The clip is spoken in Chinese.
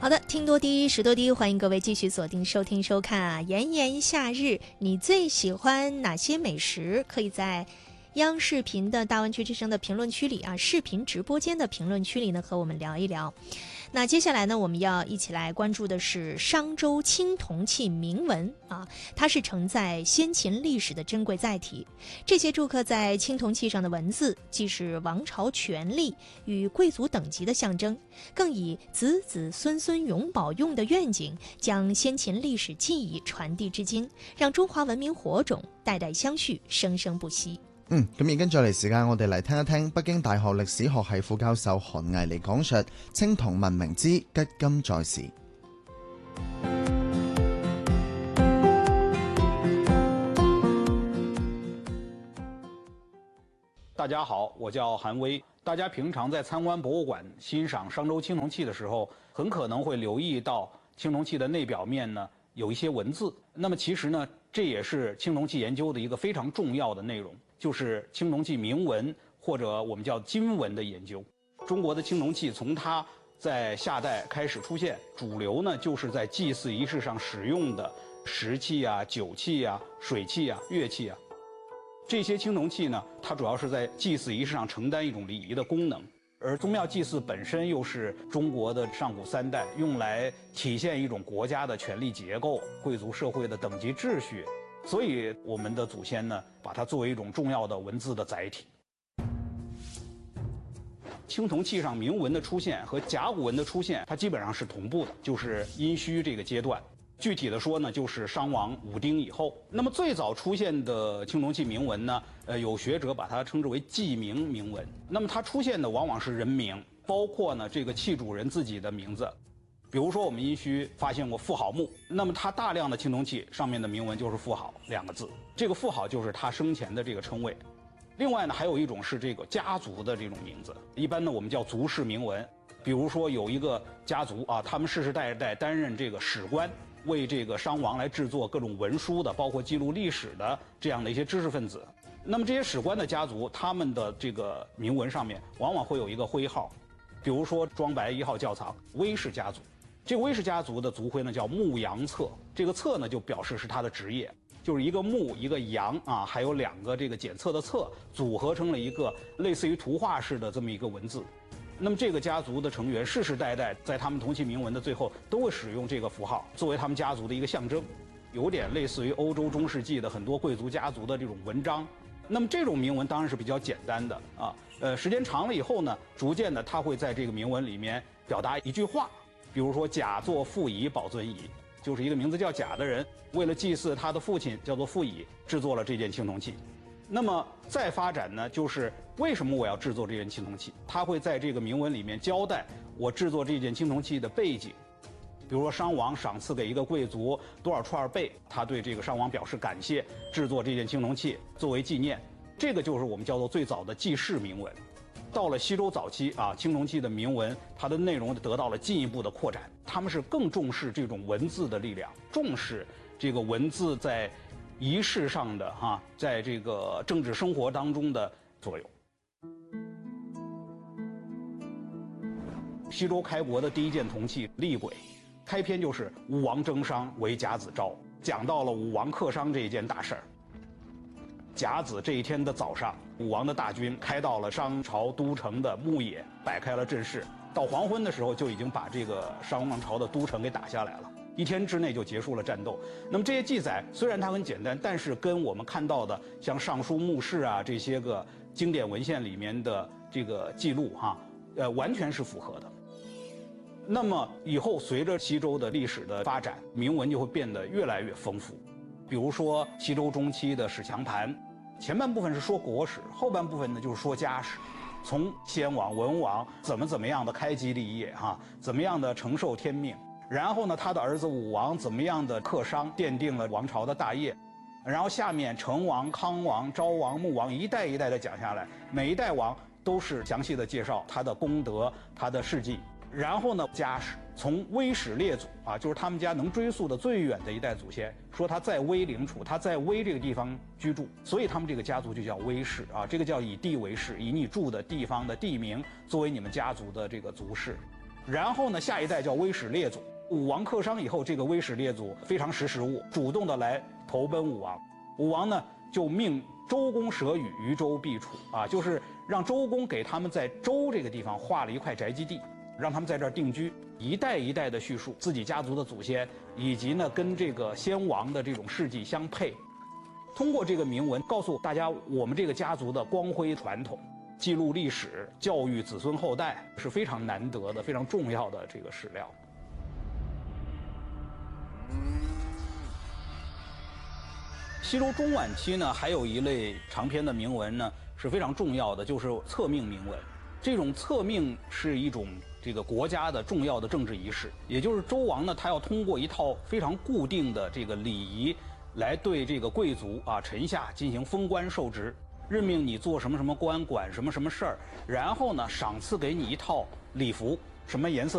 好的，听多低，识多低，欢迎各位继续锁定收听收看啊！炎炎夏日，你最喜欢哪些美食？可以在央视频的大湾区之声的评论区里啊，视频直播间的评论区里呢，和我们聊一聊。那接下来呢，我们要一起来关注的是商周青铜器铭文啊，它是承载先秦历史的珍贵载体。这些铸刻在青铜器上的文字，既是王朝权力与贵族等级的象征，更以子子孙孙永保用的愿景，将先秦歷史記憶傳遞至今，讓中華文明火種代代相續，生生不息。 咁而跟住嚟時間，我哋嚟聽一聽北京大學歷史學系副教授韓毅嚟講述青銅文明之吉今在時。 大家好，我叫韓威。大家平常在參觀博物館欣賞商周青銅器的時候，很可能會留意到青銅器的內表面呢有一些文字。那麼其實呢，這也是青銅器研究的一個非常重要的內容，就是青銅器銘文或者我們叫金文的研究。中國的青銅器從它在夏代開始出現，主流呢就是在祭祀儀式上使用的食器啊、酒器啊、水器啊、樂器啊。這些青銅器呢，它主要是在祭祀儀式上承擔一種禮儀的功能，而宗廟祭祀本身又是中國的上古三代用來體現一種國家的權力結構、貴族社會的等級秩序，所以我們的祖先呢，把它作為一種重要的文字的載體。青銅器上銘文的出現和甲骨文的出現，它基本上是同步的，就是殷墟這個階段。具體的說呢，就是商王武丁以後。那麼最早出現的青銅器銘文呢，有學者把它稱之為記銘銘文。那麼它出現的往往是人名，包括呢這個器主人自己的名字。比如說我們殷墟發現過婦好墓，那麼它大量的青銅器上面的銘文就是婦好兩個字，這個婦好就是他生前的這個稱謂。另外呢，還有一種是這個家族的這種名字，一般呢我們叫族氏銘文。比如說有一個家族啊，他們世世代代擔任這個史官，為這個商王來製作各種文書的，包括記錄歷史的這樣的一些知識分子。那麼這些史官的家族，他們的這個銘文上面往往會有一個徽號，比如說莊白1號窖藏韋氏家族，這個韋氏家族的族徽呢叫牧羊策，這個策呢就表示是他的職業，就是一個牧一個羊啊，還有兩個這個檢測的測，組合成了一個類似於圖畫式的這麼一個文字。那麼這個家族的成員世世代代在他們銅器銘文的最後都會使用這個符號作為他們家族的一個象徵，有點類似於歐洲中世紀的很多貴族家族的這種文章。那麼這種銘文當然是比較簡單的啊，時間長了以後呢，逐漸的它會在這個銘文裡面表達一句話，比如說甲作父乙保尊乙，就是一個名字叫甲的人為了祭祀他的父親叫做父乙，製作了這件青銅器。那麼再發展呢，就是為什麼我要製作這件青銅器？它會在這個銘文裡面交代我製作這件青銅器的背景，比如說商王賞賜給一個貴族多少串貝，他對這個商王表示感謝，製作這件青銅器作為紀念。這個就是我們叫做最早的記事銘文。到了西周早期啊，青銅器的銘文它的內容得到了進一步的擴展，他們是更重視這種文字的力量，重視這個文字在儀式上的哈，在這個政治生活當中的作用。西周開國的第一件銅器厲鬼，開篇就是武王征商為甲子召，講到了武王克商這一件大事兒。甲子這一天的早上，武王的大軍開到了商朝都城的牧野，擺開了陣勢。到黃昏的時候，就已經把這個商王朝的都城給打下來了。一天之內就結束了戰鬥。那麼這些記載雖然它很簡單，但是跟我們看到的像尚書、墓室啊這些個經典文獻裡面的這個記錄哈，完全是符合的。那麼以後隨着西周的歷史的發展，銘文就會變得越來越豐富。比如說西周中期的史強盤，前半部分是說國史，後半部分呢就是說家史。從先王、文王怎麼樣的開基立業哈，怎麼樣的承受天命。然後呢，他的兒子武王怎麼樣的克商，奠定了王朝的大業。然後下面成王、康王、昭王、穆王一代一代的講下來，每一代王都是詳細的介紹他的功德、他的事跡。然後呢，家史從威始列祖啊，就是他們家能追溯的最遠的一代祖先，說他在威陵處，他在威這個地方居住，所以他們這個家族就叫威氏啊。這個叫以地為氏，以你住的地方的地名作為你們家族的這個族氏。 然后呢，下一代叫威始列祖。武王克商以后，这个威始列祖非常识时务，主动的来投奔武王。武王呢就命周公舍宇于周必处啊，就是让周公给他们在周这个地方划了一块宅基地，让他们在这儿定居，一代一代的叙述自己家族的祖先，以及呢跟这个先王的这种事迹相配。通过这个铭文告诉大家我们这个家族的光辉传统，记录历史，教育子孙后代，是非常难得的、非常重要的这个史料。西周中晚期呢，还有一类长篇的铭文呢是非常重要的，就是册命铭文。这种册命是一种这个国家的重要的政治仪式，也就是周王呢，他要通过一套非常固定的这个礼仪，来对这个贵族啊、臣下进行封官授职，任命你做什么什么官，管什么什么事儿，然后呢，赏赐给你一套礼服，什么颜色